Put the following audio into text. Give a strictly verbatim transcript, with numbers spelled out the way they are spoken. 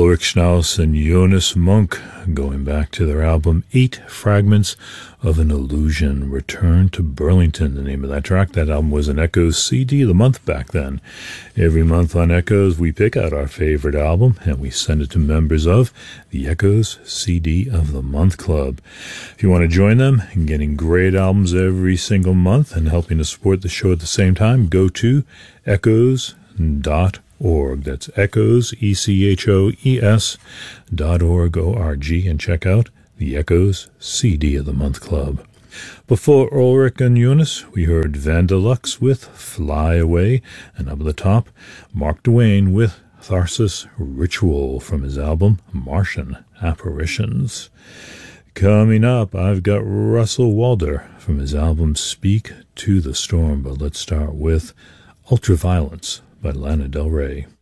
Ulrich Schnaus and Jonas Munk, going back to their album Eight Fragments of an Illusion, Return to Burlington, the name of that track. That album was an Echoes C D of the month back then. Every month on Echoes, we pick out our favorite album, and we send it to members of the Echoes C D of the Month Club. If you want to join them in getting great albums every single month and helping to support the show at the same time, go to echoes dot org. That's Echoes, E C H O E S dot org, O R G, and check out the Echoes C D of the Month Club. Before Ulrich and Jonas, we heard Vandelux with Fly Away, and up at the top, Mark Duane with Tharsis Ritual from his album Martian Apparitions. Coming up, I've got Russell Walder from his album Speak to the Storm, but let's start with Ultraviolence by Lana Del Rey.